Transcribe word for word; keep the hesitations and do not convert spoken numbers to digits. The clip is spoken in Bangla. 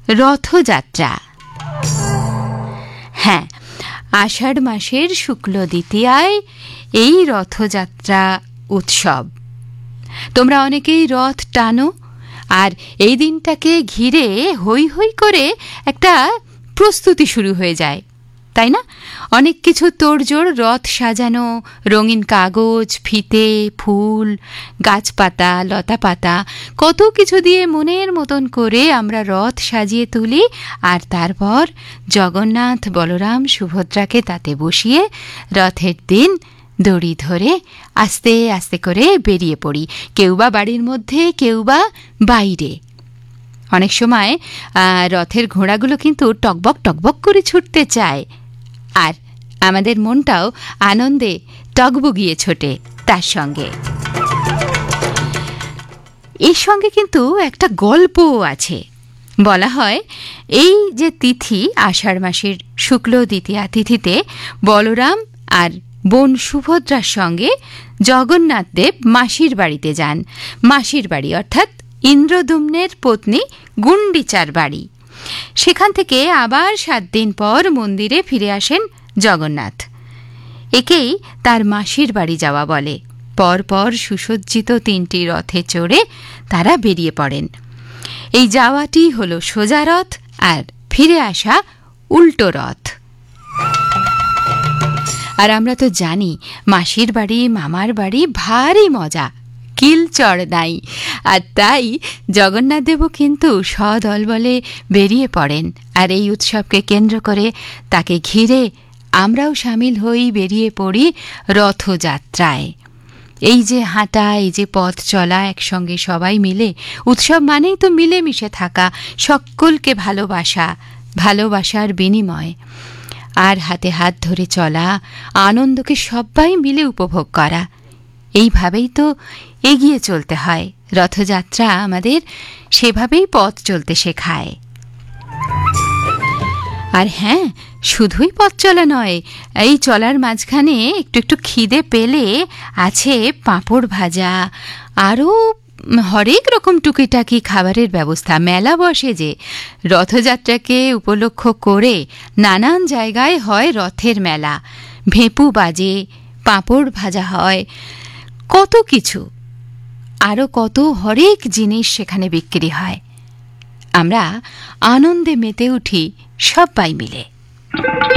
রথযাত্রা। হ্যাঁ, আষাঢ় মাসের শুক্ল দ্বিতীয়ায় এই রথযাত্রা উৎসব। তোমরা অনেকেই রথ টানো, আর এই দিনটাকে ঘিরে হই হই করে একটা প্রস্তুতি শুরু হয়ে যায়, তাই না? অনেক কিছু তোড়জোড়, রথ সাজানো, রঙিন কাগজ, ফিতে, ফুল, গাছপাতা, লতাপাতা, কত কিছু দিয়ে মনের মতন করে আমরা রথ সাজিয়ে তুলি, আর তারপর জগন্নাথ, বলরাম, সুভদ্রাকে তাতে বসিয়ে রথের দিন দড়ি ধরে আস্তে আস্তে করে বেরিয়ে পড়ি, কেউ বা বাড়ির মধ্যে, কেউ বা বাইরে। অনেক সময় রথের ঘোড়াগুলো কিন্তু টকবক টকবক করে ছুটতে চায়, আর আমাদের মনটাও আনন্দে টগবগিয়ে ছোটে তার সঙ্গে। এর সঙ্গে কিন্তু একটা গল্পও আছে। বলা হয়, এই যে তিথি, আষাঢ় মাসের শুক্ল দ্বিতীয়া তিথিতে বলরাম আর বোন সুভদ্রার সঙ্গে জগন্নাথ দেব মাসির বাড়িতে যান। মাসির বাড়ি অর্থাৎ ইন্দ্রদ্যুম্নের পত্নী গুন্ডিচার বাড়ি। সেখান থেকে আবার সাত দিন পর মন্দিরে ফিরে আসেন জগন্নাথ। একেই তার মাসির বাড়ি যাওয়া বলে। পরপর সুসজ্জিত তিনটি রথে চড়ে তারা বেরিয়ে পড়েন। এই যাওয়াটি হল সোজা রথ, আর ফিরে আসা উল্টো রথ। আর আমরা তো জানি, মাসির বাড়ি, মামার বাড়ি ভারী মজা, কিল চড় নাই। আর তাই জগন্নাথদেবও কিন্তু সদল বলে বেরিয়ে পড়েন। আর এই উৎসবকে কেন্দ্র করে, তাকে ঘিরে আমরাও সামিল হই, বেরিয়ে পড়ি রথযাত্রায়। এই যে হাঁটা, এই যে পথ চলা একসঙ্গে সবাই মিলে, উৎসব মানেই তো মিলেমিশে থাকা, সকলকে ভালোবাসা, ভালোবাসার বিনিময়, আর হাতে হাত ধরে চলা, আনন্দকে সবাই মিলে উপভোগ করা। এইভাবেই তো এগিয়ে চলতে হয়। রথযাত্রা আমাদের সেভাবেই পথ চলতে শেখায়। আর হ্যাঁ, শুধুই পথ চলা নয়, এই চলার মাঝখানে একটু একটু খিদে পেলে আছে পাঁপড় ভাজা, আরও হরেক রকম টুকিটাকি খাবারের ব্যবস্থা। মেলা বসে যে, রথযাত্রাকে উপলক্ষ করে নানান জায়গায় হয় রথের মেলা। ভেপু বাজে, পাঁপড় ভাজা হয়, কত কিছু, আরও কত হরেক জিনিস সেখানে বিক্রি হয়। আমরা আনন্দে মেতে উঠি সবাই মিলে।